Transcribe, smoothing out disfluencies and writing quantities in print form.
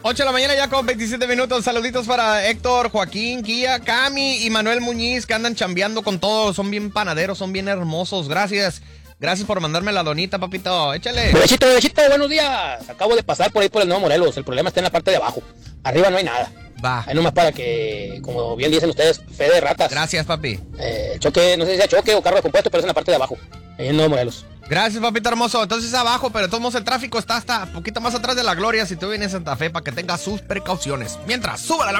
8 de la mañana ya con 27 minutos. Saluditos para Héctor, Joaquín, Guía, Cami y Manuel Muñiz, que andan chambeando con todo. Son bien panaderos, son bien hermosos. Gracias. Gracias por mandarme la donita, papito. Échale. Bebecito, buenos días. Acabo de pasar por ahí por el Nuevo Morelos. El problema está en la parte de abajo. Arriba no hay nada. Va. Ahí nomás para que, como bien dicen ustedes, fe de ratas. Gracias, papi. Choque, no sé si sea choque o carro de compuesto, pero es en la parte de abajo. Ahí en Nuevo Morelos. Gracias, papito hermoso. Entonces abajo, pero de todos modos el tráfico está hasta un poquito más atrás de la Gloria si tú vienes a Santa Fe, para que tengas sus precauciones. Mientras, súbala la